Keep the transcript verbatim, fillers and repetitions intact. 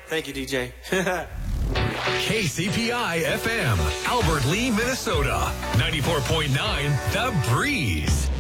Thank you, D J. K C P I F M, Albert Lee, Minnesota. ninety-four point nine, The Breeze.